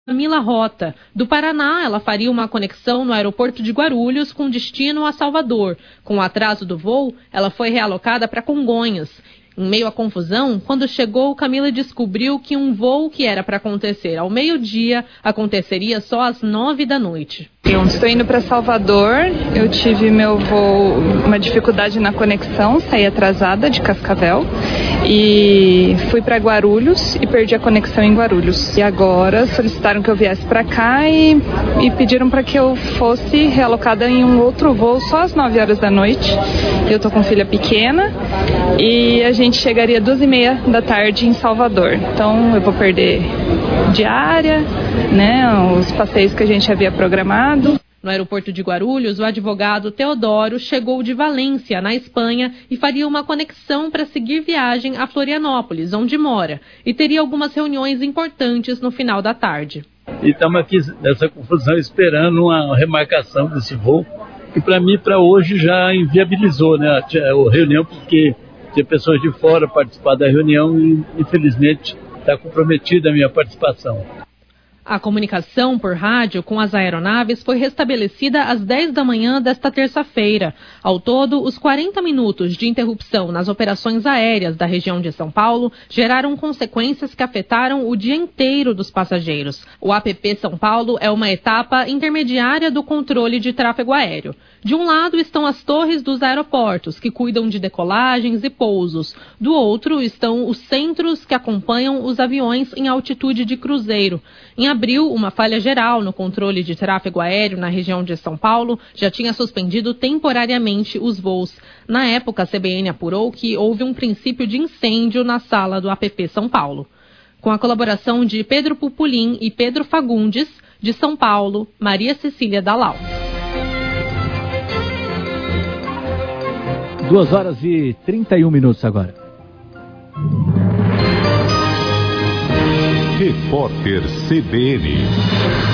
Camila Rota. Do Paraná, ela faria uma conexão no aeroporto de Guarulhos com destino a Salvador. Com o atraso do voo, ela foi realocada para Congonhas. Em meio à confusão, quando chegou, Camila descobriu que um voo que era para acontecer ao meio-dia aconteceria só às 9 da noite. Eu estou indo para Salvador, eu tive meu voo, uma dificuldade na conexão, saí atrasada de Cascavel e fui para Guarulhos e perdi a conexão em Guarulhos. E agora solicitaram que eu viesse para cá e pediram para que eu fosse realocada em um outro voo só às 9 horas da noite. Eu tô com filha pequena e a gente chegaria às 2h30 da tarde em Salvador. Então eu vou perder diária, né, os passeios que a gente havia programado. No aeroporto de Guarulhos, o advogado Teodoro chegou de Valência, na Espanha, e faria uma conexão para seguir viagem a Florianópolis, onde mora, e teria algumas reuniões importantes no final da tarde. E estamos aqui nessa confusão esperando uma remarcação desse voo, que para mim, para hoje, já inviabilizou, né, a reunião, porque tinha pessoas de fora participar da reunião e, infelizmente, está comprometida a minha participação. A comunicação por rádio com as aeronaves foi restabelecida às 10 da manhã desta terça-feira. Ao todo, os 40 minutos de interrupção nas operações aéreas da região de São Paulo geraram consequências que afetaram o dia inteiro dos passageiros. O APP São Paulo é uma etapa intermediária do controle de tráfego aéreo. De um lado estão as torres dos aeroportos, que cuidam de decolagens e pousos. Do outro estão os centros que acompanham os aviões em altitude de cruzeiro. Em abril, uma falha geral no controle de tráfego aéreo na região de São Paulo já tinha suspendido temporariamente os voos. Na época, a CBN apurou que houve um princípio de incêndio na sala do APP São Paulo. Com a colaboração de Pedro Pupulim e Pedro Fagundes, de São Paulo, Maria Cecília Dalal. 2h31 agora. Repórter CBN.